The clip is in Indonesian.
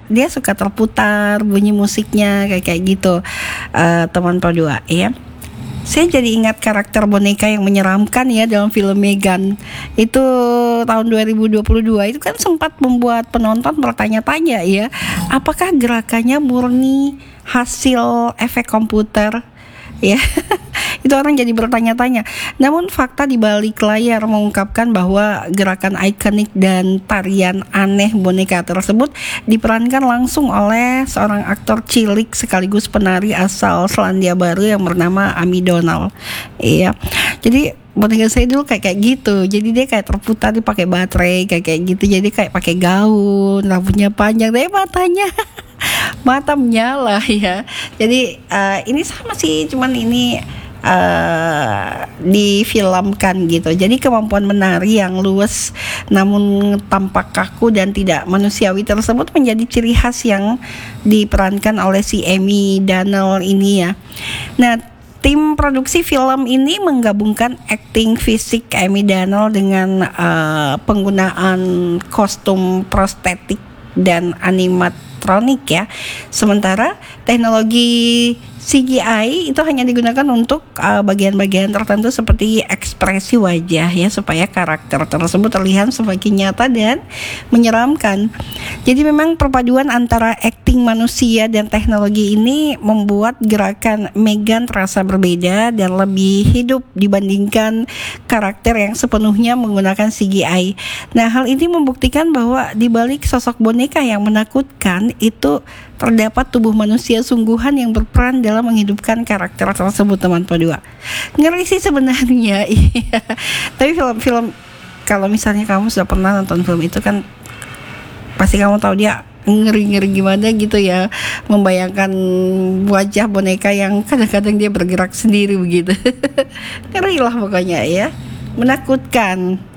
dia suka terputar bunyi musiknya kayak gitu, teman Padua ya. Saya jadi ingat karakter boneka yang menyeramkan ya dalam film Megan itu tahun 2022 itu kan sempat membuat penonton bertanya-tanya ya, apakah gerakannya murni hasil efek komputer ya. Itu orang jadi bertanya-tanya. Namun fakta di balik layar mengungkapkan bahwa gerakan ikonik dan tarian aneh boneka tersebut diperankan langsung oleh seorang aktor cilik sekaligus penari asal Selandia Baru yang bernama Amy Donald. Iya. Jadi boneka saya dulu kayak gitu. Jadi dia kayak terputar, dia pakai baterai kayak gitu. Jadi kayak pakai gaun, rambutnya panjang, tapi matanya mata menyala ya. Jadi ini sama sih, cuman ini difilmkan gitu. Jadi kemampuan menari yang luwes namun tampak kaku dan tidak manusiawi tersebut menjadi ciri khas yang diperankan oleh si Amy Donald ini ya. Nah, tim produksi film ini menggabungkan akting fisik Amy Donald dengan penggunaan kostum prostetik dan animatronik ya. Sementara teknologi CGI itu hanya digunakan untuk bagian-bagian tertentu seperti ekspresi wajah ya, supaya karakter tersebut terlihat semakin nyata dan menyeramkan. Jadi memang perpaduan antara akting manusia dan teknologi ini membuat gerakan Megan terasa berbeda dan lebih hidup dibandingkan karakter yang sepenuhnya menggunakan CGI. Nah, hal ini membuktikan bahwa di balik sosok boneka yang menakutkan itu terdapat tubuh manusia sungguhan yang berperan dalam menghidupkan karakter tersebut, teman Padua. Ngeri sih sebenarnya. Iya. Tapi film-film, kalau misalnya kamu sudah pernah nonton film itu kan pasti kamu tahu dia ngeri-ngeri gimana gitu ya, membayangkan wajah boneka yang kadang-kadang dia bergerak sendiri begitu. Ngeri lah pokoknya ya, menakutkan.